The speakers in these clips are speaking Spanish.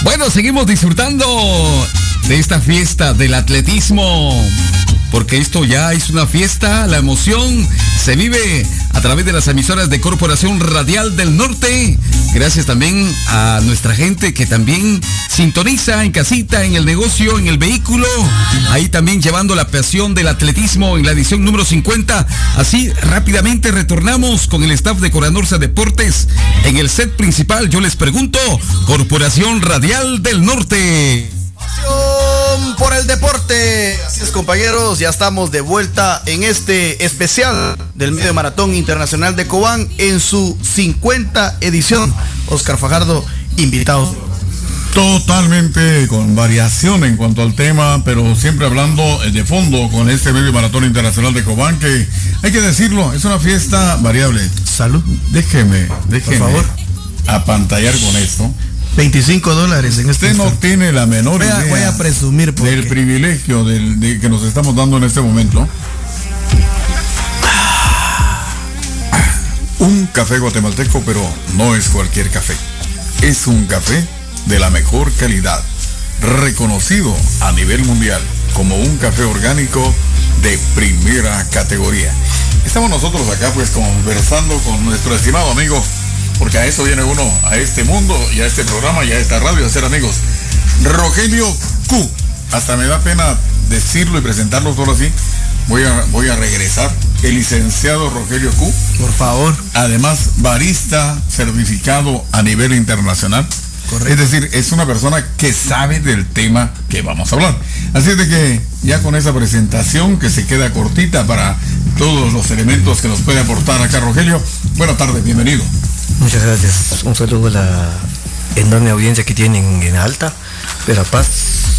Bueno, seguimos disfrutando de esta fiesta del atletismo, porque esto ya es una fiesta, la emoción se vive a través de las emisoras de Corporación Radial del Norte. Gracias también a nuestra gente que también sintoniza en casita, en el negocio, en el vehículo, ahí también llevando la pasión del atletismo en la edición número 50. Así rápidamente retornamos con el staff de Coranorsa Deportes en el set principal. Yo les pregunto, Corporación Radial del Norte. Por el deporte. Así es, compañeros, ya estamos de vuelta en este especial del Medio Maratón Internacional de Cobán en su 50 edición. Oscar Fajardo, invitados. Totalmente con variación en cuanto al tema, pero siempre hablando de fondo con este Medio Maratón Internacional de Cobán, que hay que decirlo, es una fiesta variable. Salud. Déjeme por favor, apantallar con esto. $25 en este. Usted no tiene la menor idea. Voy a presumir del privilegio de que nos estamos dando en este momento. Un café guatemalteco, pero no es cualquier café. Es un café de la mejor calidad, reconocido a nivel mundial como un café orgánico de primera categoría. Estamos nosotros acá pues conversando con nuestro estimado amigo, porque a eso viene uno, a este mundo y a este programa y a esta radio, a ser amigos. Rogelio Q. Hasta me da pena decirlo y presentarlo solo así. Voy a regresar. El licenciado Rogelio Q. Por favor. Además, barista certificado a nivel internacional. Correcto. Es decir, es una persona que sabe del tema que vamos a hablar. Así es de que ya con esa presentación que se queda cortita para todos los elementos que nos puede aportar acá Rogelio. Buenas tardes, bienvenido. Muchas gracias. Un saludo a la enorme audiencia que tienen en Alta, Verapaz,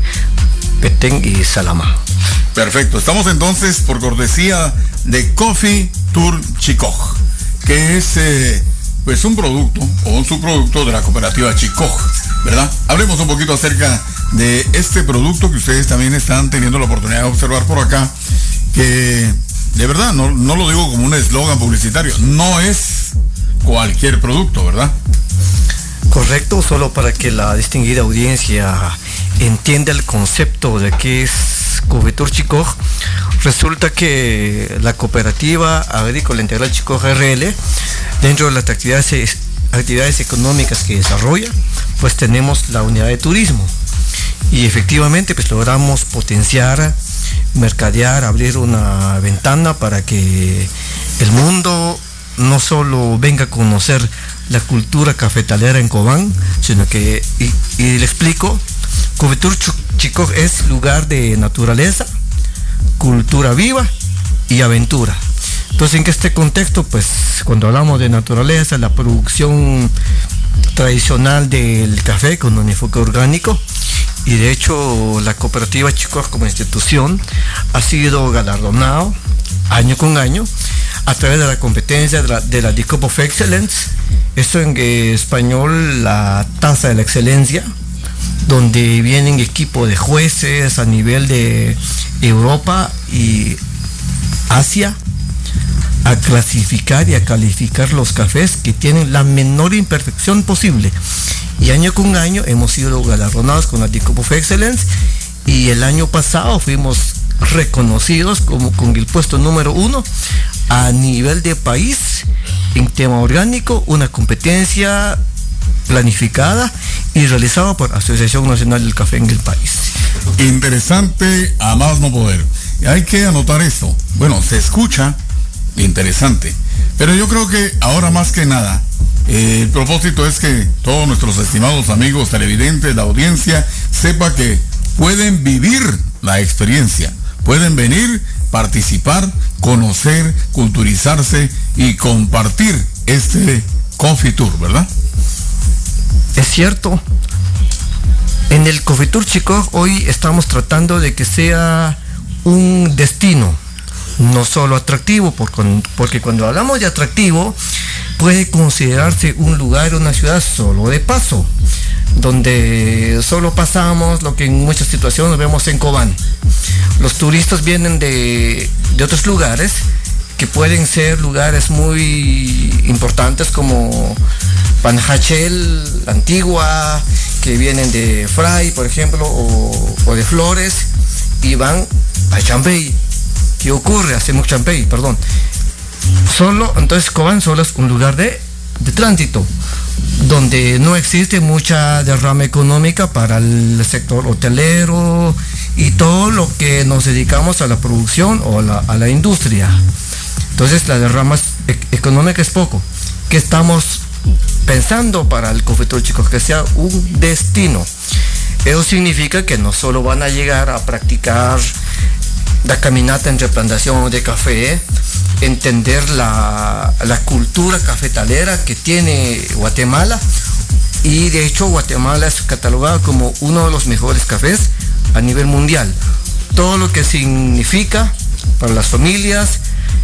Petén y Salama. Perfecto. Estamos entonces por cortesía de Coffee Tour Chicoj, que es pues un producto o un subproducto de la cooperativa Chicoj, ¿verdad? Hablemos un poquito acerca de este producto que ustedes también están teniendo la oportunidad de observar por acá, que de verdad no lo digo como un eslogan publicitario, no es cualquier producto, ¿verdad? Correcto, solo para que la distinguida audiencia entienda el concepto de qué es Coffee Tour Chicoj. Resulta que la cooperativa agrícola integral Chicoj RL, dentro de las actividades económicas que desarrolla, pues tenemos la unidad de turismo. Y efectivamente pues logramos potenciar, mercadear, abrir una ventana para que el mundo no solo venga a conocer la cultura cafetalera en Cobán, sino que, y le explico, Coffee Tour Chicoj es lugar de naturaleza, cultura viva y aventura. Entonces, en este contexto, pues, cuando hablamos de naturaleza, la producción tradicional del café con un enfoque orgánico, y de hecho la cooperativa Chicoj como institución ha sido galardonado año con año a través de la competencia de la The Cup of Excellence, esto en español la taza de la excelencia, donde vienen equipo de jueces a nivel de Europa y Asia a clasificar y a calificar los cafés que tienen la menor imperfección posible. Y año con año hemos sido galardonados con la The Cup of Excellence, y el año pasado fuimos reconocidos como con el puesto número 1 a nivel de país en tema orgánico, una competencia planificada y realizada por Asociación Nacional del Café en el país. Interesante a más no poder. Hay que anotar esto. Bueno, se escucha interesante, pero yo creo que ahora más que nada el propósito es que todos nuestros estimados amigos televidentes, la audiencia, sepa que pueden vivir la experiencia, pueden venir, participar, conocer, culturizarse y compartir este Coffee Tour, ¿verdad? Es cierto. En el Coffee Tour Chicoj hoy estamos tratando de que sea un destino, no solo atractivo, porque cuando hablamos de atractivo puede considerarse un lugar, una ciudad solo de paso, donde solo pasamos lo que en muchas situaciones vemos en Cobán. Los turistas vienen de otros lugares que pueden ser lugares muy importantes como Panajachel, Antigua que vienen de Fray, por ejemplo, o de Flores, y van a Champey. ¿Qué ocurre? Hacemos Champey, perdón. Entonces Cobán solo es un lugar de tránsito, donde no existe mucha derrama económica para el sector hotelero y todo lo que nos dedicamos a la producción o a la industria. Entonces la derrama económica es poco. ¿Qué estamos pensando para el Cofetor Chicoj? Que sea un destino. Eso significa que no solo van a llegar a practicar la caminata entre plantación de café, entender la cultura cafetalera que tiene Guatemala, y de hecho Guatemala es catalogada como uno de los mejores cafés a nivel mundial. Todo lo que significa para las familias,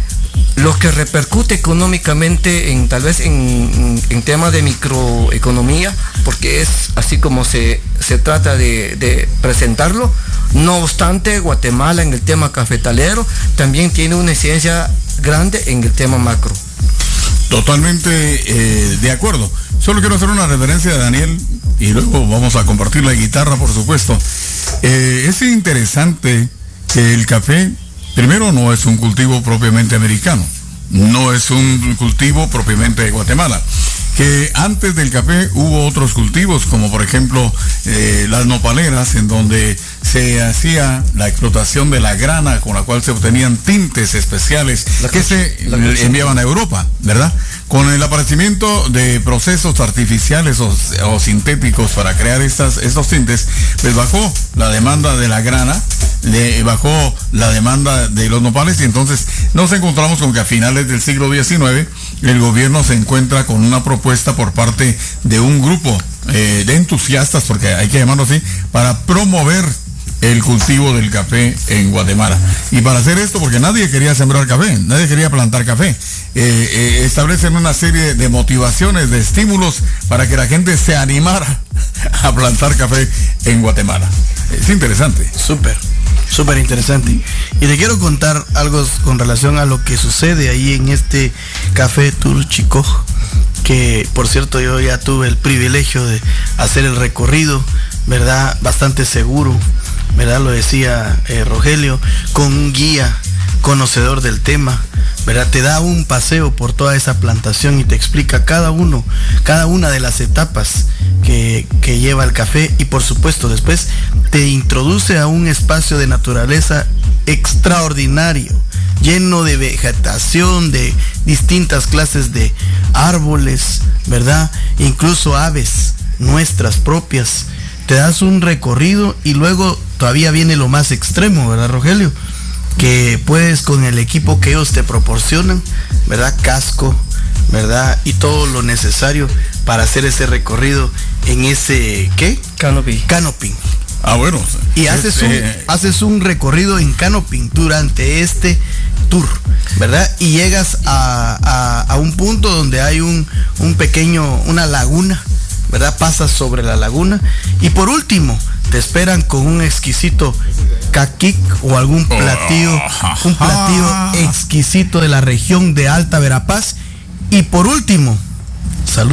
lo que repercute económicamente tal vez en temas de microeconomía, porque es así como se trata de presentarlo. No obstante, Guatemala en el tema cafetalero también tiene una incidencia grande en el tema macro. Totalmente de acuerdo. Solo quiero hacer una referencia de Daniel y luego vamos a compartir la guitarra, por supuesto. Es interesante que el café, primero, no es un cultivo propiamente americano, no es un cultivo propiamente de Guatemala. Que antes del café hubo otros cultivos, como por ejemplo las nopaleras, en donde se hacía la explotación de la grana con la cual se obtenían tintes especiales que se enviaban a Europa, ¿verdad? Con el aparecimiento de procesos artificiales o sintéticos para crear estos tintes, pues bajó la demanda de la grana, bajó la demanda de los nopales, y entonces nos encontramos con que a finales del siglo XIX el gobierno se encuentra con una propuesta por parte de un grupo de entusiastas, porque hay que llamarlo así, para promover el cultivo del café en Guatemala. Y para hacer esto, porque nadie quería sembrar café, nadie quería plantar café, establecen una serie de motivaciones, de estímulos para que la gente se animara a plantar café en Guatemala. Es interesante. Súper interesante. Y te quiero contar algo con relación a lo que sucede ahí en este Café Tour Chicoj, que por cierto yo ya tuve el privilegio de hacer el recorrido, ¿verdad? Bastante seguro, ¿verdad? Lo decía Rogelio, con un guía conocedor del tema, ¿verdad? Te da un paseo por toda esa plantación y te explica cada una de las etapas que lleva el café, y por supuesto después te introduce a un espacio de naturaleza extraordinario, lleno de vegetación, de distintas clases de árboles, ¿verdad? Incluso aves nuestras propias. Te das un recorrido y luego todavía viene lo más extremo, ¿verdad, Rogelio? Que puedes, con el equipo que ellos te proporcionan, ¿verdad? Casco, ¿verdad? Y todo lo necesario para hacer ese recorrido en ese, ¿qué? Canopy. Ah, bueno. Y haces un recorrido en canopy durante este tour, ¿verdad? Y llegas a un punto donde hay una laguna, ¿verdad? Pasas sobre la laguna y por último te esperan con un exquisito caquic o algún platillo, un platillo exquisito de la región de Alta Verapaz, y por último, salud.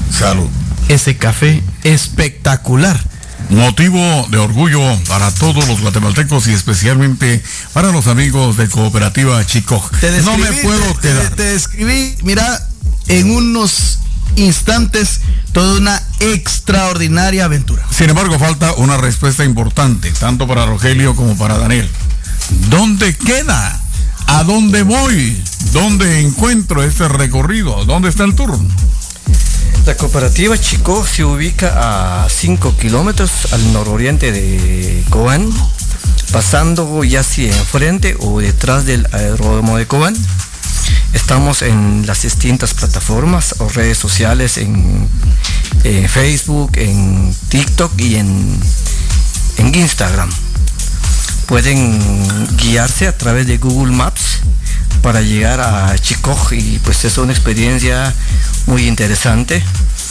Ese café espectacular. Motivo de orgullo para todos los guatemaltecos y especialmente para los amigos de Cooperativa Chicoj. No me puedo quedar. Te describí, mira, en unos instantes toda una extraordinaria aventura. Sin embargo, falta una respuesta importante, tanto para Rogelio como para Daniel. ¿Dónde queda? ¿A dónde voy? ¿Dónde encuentro este recorrido? ¿Dónde está el tour? La Cooperativa Chicoj se ubica a 5 kilómetros al nororiente de Cobán, pasando ya sea enfrente o detrás del aeródromo de Cobán. Estamos en las distintas plataformas o redes sociales, en Facebook, en TikTok y en Instagram. Pueden guiarse a través de Google Maps para llegar a Chicoj, y pues es una experiencia muy interesante.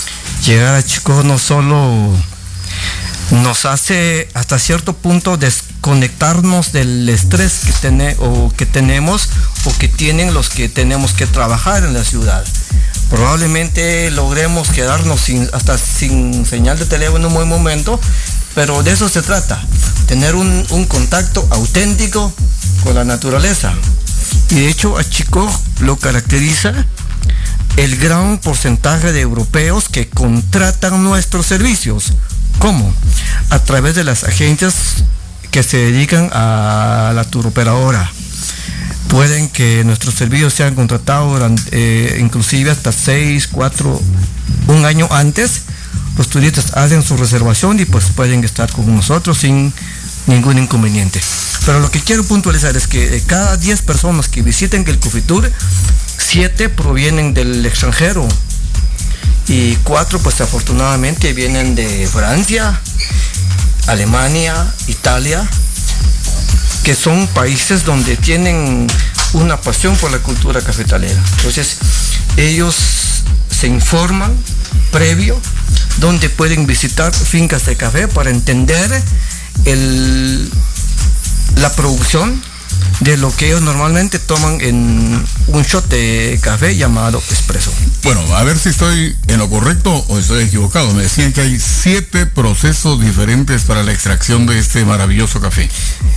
Llegar a Chicoj no solo nos hace hasta cierto punto conectarnos del estrés que tenemos o que tienen los que tenemos que trabajar en la ciudad. Probablemente logremos quedarnos sin señal de teléfono en un buen momento, pero de eso se trata, tener un contacto auténtico con la naturaleza. Y de hecho a Chicó lo caracteriza el gran porcentaje de europeos que contratan nuestros servicios. ¿Cómo? A través de las agencias que se dedican a la turoperadora. Pueden que nuestros servicios sean contratados inclusive hasta 6, 4, un año antes. Los turistas hacen su reservación y pues pueden estar con nosotros sin ningún inconveniente. Pero lo que quiero puntualizar es que de cada 10 personas que visiten el Cofitur, 7 provienen del extranjero y 4 pues afortunadamente vienen de Francia, Alemania, Italia, que son países donde tienen una pasión por la cultura cafetalera. Entonces ellos se informan previo donde pueden visitar fincas de café para entender la producción de lo que ellos normalmente toman en un shot de café llamado espresso. Bueno, a ver si estoy en lo correcto o estoy equivocado. Me decían que hay 7 procesos diferentes para la extracción de este maravilloso café.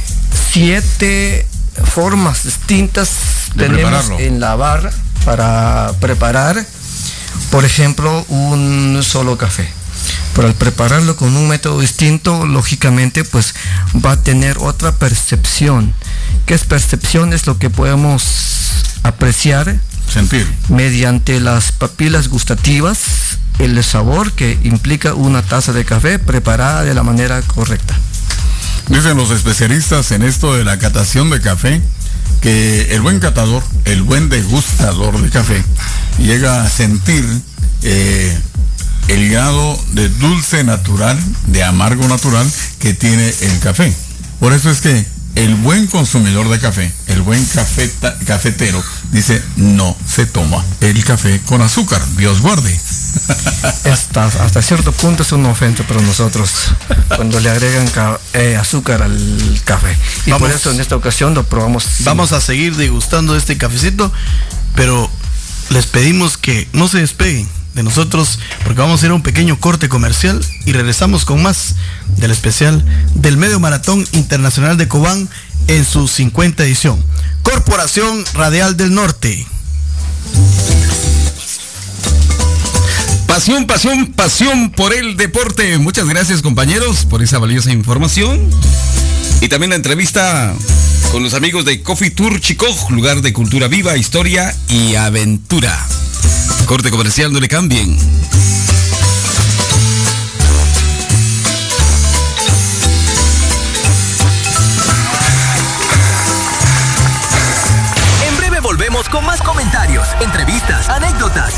7 formas distintas tenemos en la barra para preparar, por ejemplo, un solo café. Pero al prepararlo con un método distinto, lógicamente, pues va a tener otra percepción. ¿Qué es percepción? Es lo que podemos apreciar, sentir, mediante las papilas gustativas, el sabor que implica una taza de café preparada de la manera correcta. Dicen los especialistas en esto de la catación de café que el buen catador, el buen degustador de café, llega a sentir el grado de dulce natural, de amargo natural que tiene el café. Por eso es que el buen consumidor de café, el buen cafetero, dice, no se toma el café con azúcar, Dios guarde. Hasta cierto punto es una ofensa para nosotros cuando le agregan azúcar al café. Y por eso en esta ocasión lo probamos. Vamos a seguir degustando este cafecito, pero les pedimos que no se despeguen de nosotros porque vamos a ir a un pequeño corte comercial y regresamos con más del especial del Medio Maratón Internacional de Cobán en su 50 edición. Corporación Radial del Norte. Pasión, pasión, pasión por el deporte. Muchas gracias, compañeros, por esa valiosa información. Y también la entrevista con los amigos de Cofitur Chicó, lugar de cultura viva, historia y aventura. Corte comercial, no le cambien. En breve volvemos con más comentarios, entrevistas, anécdotas